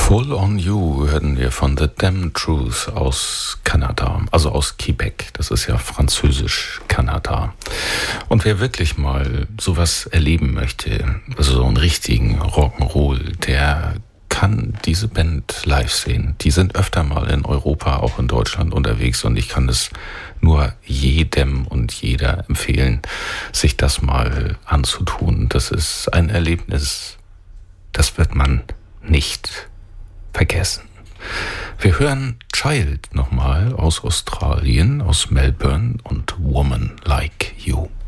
Full on You hörten wir von The Damn Truth aus Kanada, also aus Quebec. Das ist ja französisch Kanada. Und wer wirklich mal sowas erleben möchte, also so einen richtigen Rock'n'Roll, der kann diese Band live sehen. Die sind öfter mal in Europa, auch in Deutschland unterwegs und ich kann es nur jedem und jeder empfehlen, sich das mal anzutun. Das ist ein Erlebnis, das wird man nicht vergessen. Wir hören Child nochmal aus Australien, aus Melbourne und Woman Like You.